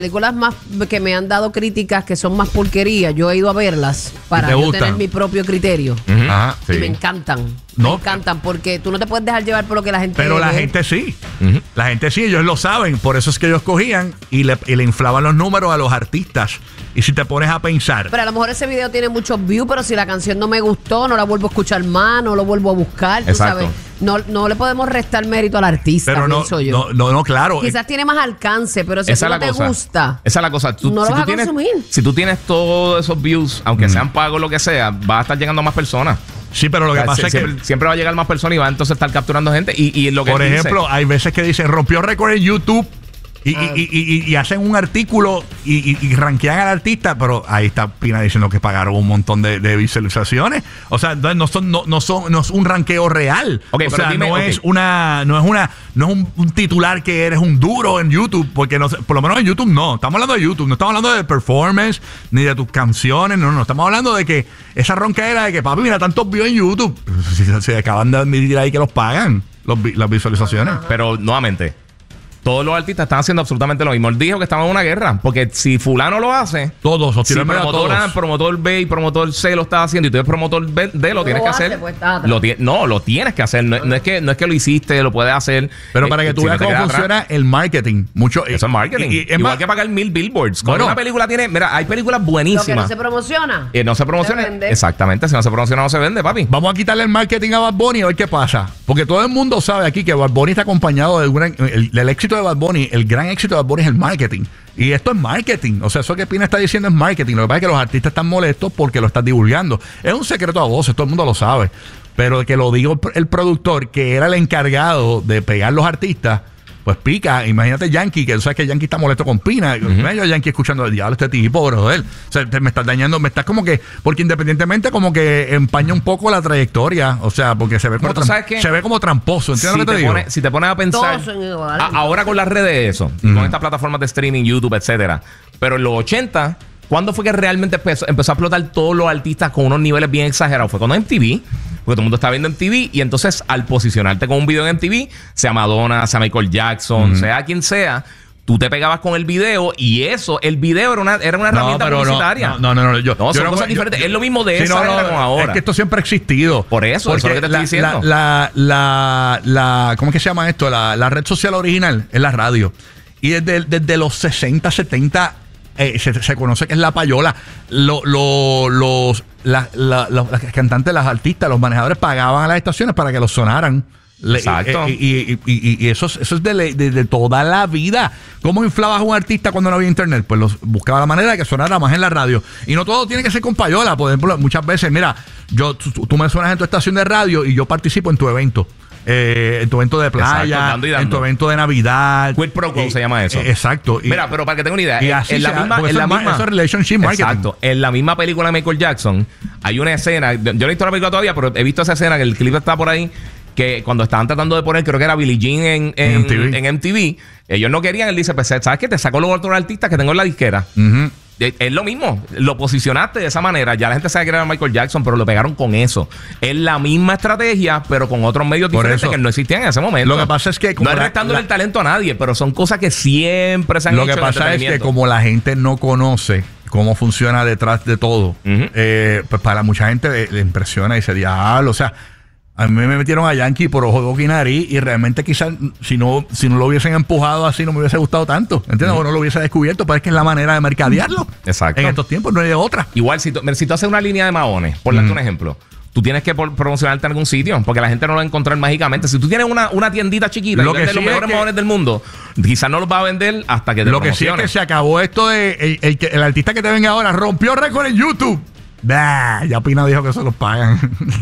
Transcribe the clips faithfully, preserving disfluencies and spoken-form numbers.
películas más que me han dado críticas que son más porquerías, yo he ido a verlas para yo gustan? tener mi propio criterio. Uh-huh. Ajá, y sí. me encantan. No. Me encantan porque tú no te puedes dejar llevar por lo que la gente Pero la ve. gente sí. Uh-huh. La gente sí, ellos lo saben. Por eso es que ellos cogían y le, y le inflaban los números a los artistas. Y si te pones a pensar. Pero a lo mejor ese video tiene muchos views, pero si la canción no me gustó, no la vuelvo a escuchar más, no lo vuelvo a buscar, tú Exacto. sabes. No, no le podemos restar mérito al artista, Pero no, pienso yo. no, no, no, claro. Quizás tiene más alcance, pero si a ti Esa es no la te cosa. gusta, Esa es la cosa. Tú, no lo si, vas tú a tienes, consumir. si tú tienes todos esos views, aunque sean pagos o lo que sea, va a estar llegando a más personas. Sí, pero lo que O sea, pasa sie- es que. siempre, siempre va a llegar más personas y va a entonces estar capturando gente. Y, y lo que Por él dice- ejemplo, hay veces que dicen rompió récord en YouTube y, Ah. y, y, y- y hacen un artículo y, y, y rankean al artista, pero ahí está Pina diciendo que pagaron un montón de, de visualizaciones. O sea, no, no son, no, no son, no es un ranqueo real. Ok, o pero sea, dime, no ok. es una, no es una, no es un, un titular que eres un duro en YouTube, porque no sé, por lo menos en YouTube no. Estamos hablando de YouTube, no estamos hablando de performance ni de tus canciones, no, no. Estamos hablando de que esa ronquera de que papi, mira, tantos views en YouTube. Se, se acaban de admitir ahí que los pagan, los, vi- las visualizaciones. Pero nuevamente, todos los artistas están haciendo absolutamente lo mismo. Él dijo que estamos en una guerra. Porque si fulano lo hace, Todos, los si tiros medio a promotor A, todos. promotor B y promotor C lo está haciendo y tú eres promotor B, D, lo No tienes lo que hace, hacer. pues, está atrás. Lo ti- no, lo tienes que hacer. No, no es que, no es que lo hiciste, lo puedes hacer. Pero Eh, para que tú si veas no te cómo quedas funciona atrás. el marketing. Mucho, Eso es marketing. y- y- es Igual más- que pagar mil billboards. Cuando Bueno. una película tiene... Mira, hay películas Lo que buenísimas. no se promociona. Y no se promociona. Se vende. Exactamente. Si no se promociona, no se vende, papi. Vamos a quitarle el marketing a Bad Bunny a ver qué pasa. Porque todo el mundo sabe aquí que Bad Bunny está acompañado del gran, el, del éxito de Bad Bunny. El gran éxito de Bad Bunny es el marketing. Y esto es marketing. O sea, eso que Pina está diciendo es marketing. Lo que pasa es que los artistas están molestos porque lo están divulgando. Es un secreto a voces, todo el mundo lo sabe. Pero que lo diga el productor, que era el encargado de pegar los artistas, pues pica. Imagínate Yankee, que tú sabes que Yankee está molesto con Pina. Uh-huh. Yo Yankee escuchando el diablo este tipo, brother. O sea, te, me estás dañando, me estás como que, porque independientemente como que empaña un poco la trayectoria. O sea, porque se ve como, Pero tú sabes que- se ve como tramposo. ¿Entiendes Si lo que te, te digo? pones, si te pones a pensar Todos son iguales. a- ahora con las redes eso, Ujú. con estas plataformas de streaming, YouTube, etcétera. Pero en los ochenta, ¿cuándo fue que realmente empezó, empezó a explotar todos los artistas con unos niveles bien exagerados? Fue cuando M T V, porque todo el mundo estaba viendo M T V, y entonces al posicionarte con un video en M T V, sea Madonna, sea Michael Jackson, Ujú. sea quien sea, tú te pegabas con el video, y eso, el video era una, era una No, herramienta pero no, publicitaria. no, no, no, yo, No, yo son no- cosas yo- diferentes. yo- Es lo mismo de Sí, esa no, no, era con ahora. Es que esto siempre ha existido. Por eso, eso es lo que te la, estoy diciendo. La, la, la, la- ¿cómo es que se llama esto? La, la red social original es la radio. Y desde, desde los sesenta, setenta eh, se, se conoce que es la payola. Lo, lo- los, la, la- la- las cantantes, las artistas, los manejadores pagaban a las estaciones para que los sonaran. Le- Exacto. eh, Y, y- y- y eso, es- eso es de, le- de- de toda la vida. ¿Cómo inflabas a un artista cuando no había internet? Pues los, buscaba la manera de que sonara más en la radio. Y no todo tiene que ser con payola. Por ejemplo, muchas veces, mira, yo tú, tú me suenas en tu estación de radio y yo participo en tu evento. Eh, en tu evento de playa, Exacto, dando y dando. en tu evento de Navidad. Quid pro quo Y- se llama eso. eh, exacto. Y- Mira, pero para que tenga una idea, y en- así en la se- misma, porque en eso la es ma- misma eso es relationship marketing. Exacto. En la misma película de Michael Jackson hay una escena, yo no he visto la película todavía, pero he visto esa escena, que el clip está por ahí, que cuando estaban tratando de poner, creo que era Billie Jean en, en, En M T V. en M T V, ellos no querían, él dice, pues, ¿sabes qué? Te sacó los otros artistas que tengo en la disquera. Ujú. Es es lo mismo, lo posicionaste de esa manera. Ya la gente sabe que era Michael Jackson, pero lo pegaron con eso. Es la misma estrategia, pero con otros medios Por diferentes eso. que no existían en ese momento. Lo que pasa es que como no es la- restándole la- el talento a nadie, pero son cosas que siempre se han Lo hecho que en pasa es que entretenimiento. como la gente no conoce cómo funciona detrás de todo, Ujú. eh, pues para mucha gente le, le impresiona y dice, diablo, o sea, a mí me metieron a Yankee por ojo, boca y nariz y realmente quizás si no, si no lo hubiesen empujado así no me hubiese gustado tanto, ¿entiendes? Ujú. O no lo hubiese descubierto, pero es que es la manera de mercadearlo. Exacto. En estos tiempos no hay de otra. Igual, si tú, si tú haces una línea de maones, por darte Mm. un ejemplo, tú tienes que por- promocionarte en algún sitio, porque la gente no lo va a encontrar mágicamente. Si tú tienes una, una tiendita chiquita Lo y que vendes sí los es mejores que- maones del mundo, quizás no los va a vender hasta que te Lo que sí es promociones. que se acabó esto de el, el, que- el artista que te venga ahora rompió récord en YouTube. Bah, ya Pina dijo que eso los pagan.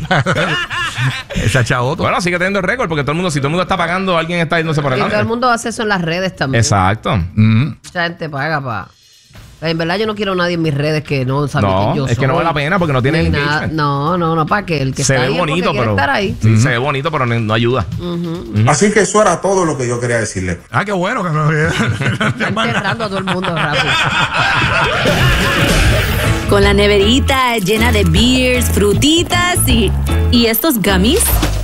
Esa chavoto. Bueno, sigue teniendo el récord, porque todo el mundo, si todo el mundo está pagando, alguien está yéndose por Y todo el delante. mundo hace eso en las redes también. Exacto. Mm. Mucha gente paga para... En verdad yo no quiero a nadie en mis redes que no sabe No, quién yo es que no soy. vale la pena porque no tiene Ni nada. engagement. No, no, no, para que el que Se está ve ahí es porque bonito, quiere pero. estar ahí. Sí, se ve bonito, pero no, no ayuda. Así que eso era todo lo que yo quería decirle. Ah, qué bueno que no. Está enterrando a todo el mundo rápido. Con la neverita llena de beers, frutitas y... ¿Y estos gummies?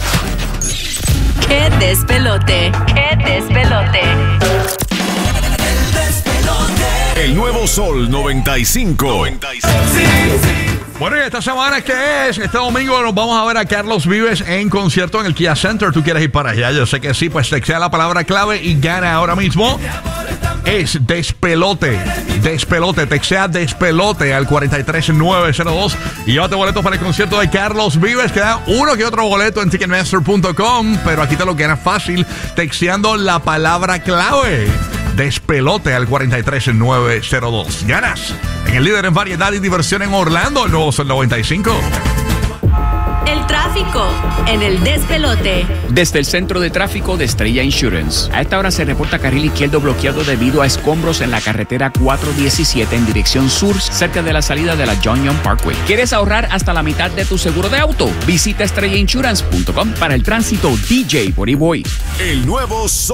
¡Qué despelote! ¡Qué despelote! El despelote. El nuevo Sol noventa y cinco. Bueno, y esta semana, ¿qué es? Este domingo nos vamos a ver a Carlos Vives en concierto en el Kia Center. ¿Tú quieres ir para allá? Yo sé que sí, pues textea la palabra clave y gana ahora mismo. Es despelote, despelote, textea despelote al cuatro tres nueve cero dos y llévate boletos para el concierto de Carlos Vives. Queda uno que otro boleto en ticketmaster punto com, pero aquí te lo ganas fácil texteando la palabra clave. Despelote al cuatro tres nueve cero dos. Ganas en el líder en variedad y diversión en Orlando, el nuevo Sol noventa y cinco. El tráfico en el despelote. Desde el centro de tráfico de Estrella Insurance. A esta hora se reporta carril izquierdo bloqueado debido a escombros en la carretera cuatro diecisiete en dirección sur, cerca de la salida de la John Young Parkway. ¿Quieres ahorrar hasta la mitad de tu seguro de auto? Visita estrella insurance punto com para el tránsito. D J Body Boy. El nuevo Sol